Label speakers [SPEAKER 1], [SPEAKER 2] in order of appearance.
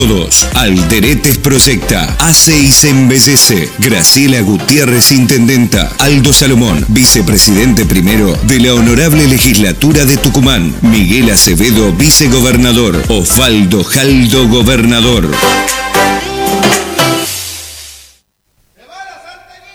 [SPEAKER 1] Todos. Alderetes proyecta, hace y se embellece. Graciela Gutiérrez, intendenta. Aldo Salomón, vicepresidente primero de la Honorable Legislatura de Tucumán. Miguel Acevedo, vicegobernador. Osvaldo Jaldo, gobernador.